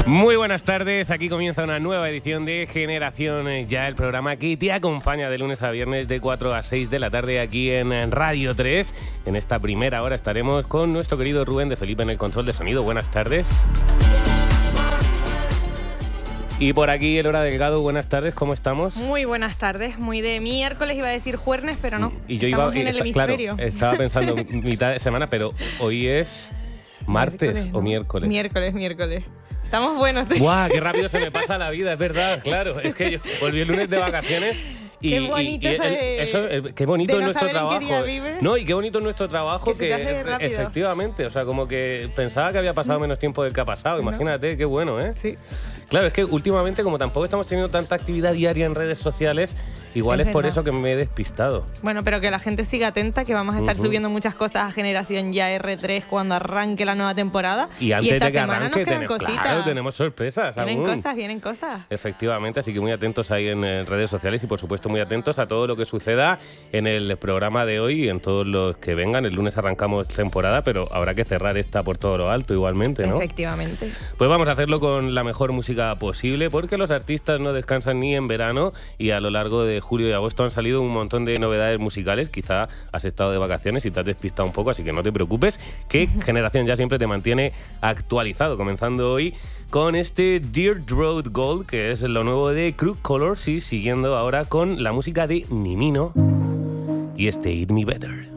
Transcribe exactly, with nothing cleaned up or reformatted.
Muy buenas tardes, aquí comienza una nueva edición de Generación Ya, el programa que te acompaña de lunes a viernes de cuatro a seis de la tarde aquí en Radio tres. En esta primera hora estaremos con nuestro querido Rubén de Felipe en el control de sonido. Buenas tardes. Y por aquí Elora Delgado, buenas tardes, ¿cómo estamos? Muy buenas tardes, muy de miércoles, iba a decir jueves, pero no. Y yo Estamos iba, en el está, hemisferio. Claro, estaba pensando mitad de semana, pero hoy es martes Miércoles, ¿no? o miércoles. Miércoles, miércoles. Estamos buenos. ¡Guau! ¡Qué rápido se me pasa la vida! Es verdad, claro. Es que yo volví el lunes de vacaciones. Y, qué bonito y, y eso, de, eso, el, qué bonito de es no nuestro saber en qué trabajo. día vives. No, y qué bonito es nuestro trabajo Que se que, te hace rápido. efectivamente, o sea, como que pensaba que había pasado menos tiempo del que ha pasado. ¿No? Imagínate, qué bueno, ¿eh? Sí. Claro, es que últimamente, como tampoco estamos teniendo tanta actividad diaria en redes sociales, igual es, Es por verdad. eso que me he despistado. Bueno, pero que la gente siga atenta, que vamos a estar Ujú. subiendo muchas cosas a Generación Ya erre tres cuando arranque la nueva temporada. Y antes esta de que semana arranque, nos quedan ten- cositas. claro, tenemos sorpresas Vienen aún. cosas, vienen cosas. Efectivamente, así que muy atentos ahí en eh, redes sociales y por supuesto muy atentos a todo lo que suceda en el programa de hoy y en todos los que vengan. El lunes arrancamos temporada, pero habrá que cerrar esta por todo lo alto igualmente, ¿no? Efectivamente. Pues vamos a hacerlo con la mejor música posible porque los artistas no descansan ni en verano y a lo largo de julio y agosto han salido un montón de novedades musicales. Quizá has estado de vacaciones y te has despistado un poco, así que no te preocupes, que Generación Ya siempre te mantiene actualizado. Comenzando hoy con este Dirt Road Gold, que es lo nuevo de Crook Colors, y siguiendo ahora con la música de Nimino y este Eat Me Better.